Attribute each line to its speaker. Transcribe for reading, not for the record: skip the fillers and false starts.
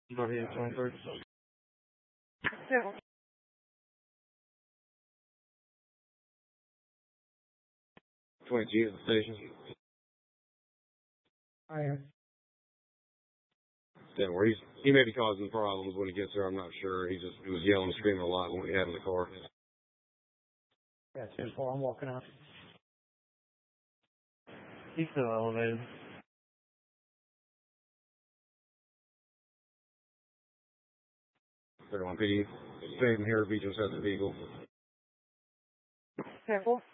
Speaker 1: Go ahead, 23. 22 at the station.
Speaker 2: I am.
Speaker 1: Yeah, where he may be causing problems when he gets there. I'm not sure. He was yelling and screaming a lot when we had him in the car.
Speaker 2: Yeah, 10-4. I'm walking out.
Speaker 1: He's still elevated. 31 PD. Same here, Beach inside the vehicle.
Speaker 2: 10-4.